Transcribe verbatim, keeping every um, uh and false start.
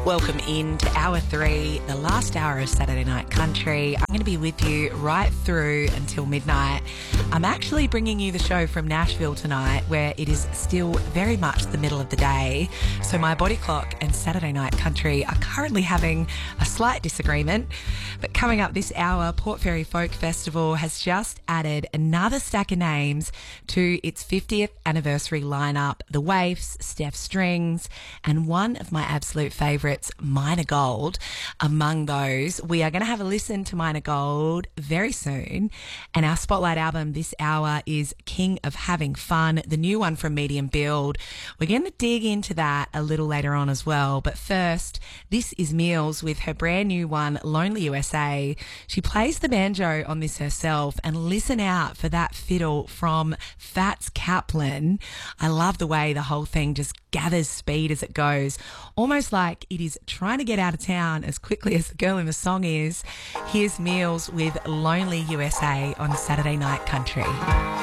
Welcome in to hour three, the last hour of Saturday Night Country. I'm going to be with you right through until midnight. I'm actually bringing you the show from Nashville tonight, where it is still very much the middle of the day. So my body clock and Saturday Night Country are currently having a slight disagreement. But coming up this hour, Port Fairy Folk Festival has just added another stack of names to its fiftieth anniversary lineup. The Waifs, Steph Strings, and one of my absolute favourites, Minor Gold. Among those, we are going to have a listen to Minor Gold very soon. And our spotlight album this hour is King of Having Fun, the new one from Medium Build. We're going to dig into that a little later on as well. But first, this is Meals with her brand new one, Lonely U S A. She plays the banjo on this herself, and listen out for that fiddle from Fats Kaplan. I love the way the whole thing just gathers speed as it goes, almost like it is trying to get out of town as quickly as the girl in the song is. Here's Meals with Lonely U S A on Saturday Night Country.